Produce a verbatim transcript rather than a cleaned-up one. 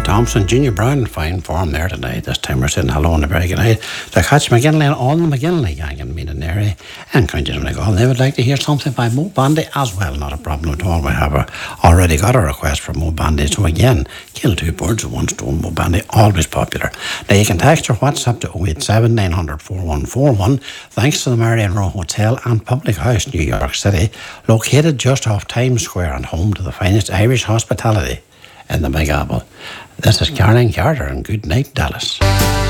Thompson, Junior Brown in fine form there tonight. This time we're saying hello and a very good night to Catch McGinley and all the McGinley gang in Meadenary and County Donegal. They would like to hear something by Mo Bandy as well. Not a problem at all. We have a, already got a request from Mo Bandy. So again, kill two birds with one stone. Mo Bandy, always popular. Now you can text your WhatsApp to oh eight seven, nine hundred, four one four one. Thanks to the Marion Row Hotel and Public House, New York City, located just off Times Square and home to the finest Irish hospitality in the Big Apple. This is Caroline Carter and good night, Dallas.